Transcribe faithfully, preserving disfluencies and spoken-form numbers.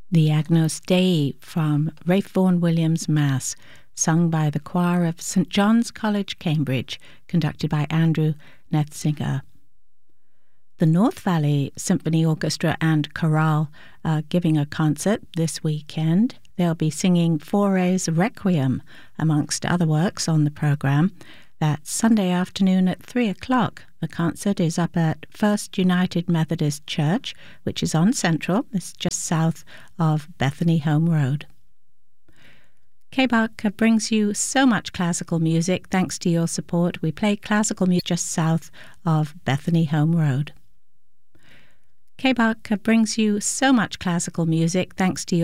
The Agnus Dei from Ralph Vaughan Williams Mass, sung by the choir of Saint John's College, Cambridge, conducted by Andrew Nethsinger. The North Valley Symphony Orchestra and Chorale are giving a concert this weekend. They'll be singing Fauré's Requiem, amongst other works on the programme. That's Sunday afternoon at three o'clock. The concert is up at First United Methodist Church, which is on Central. It's just south of Bethany Home Road. K B A C brings you so much classical music. Thanks to your support, we play classical music just south of Bethany Home Road. K B A C brings you so much classical music. Thanks to your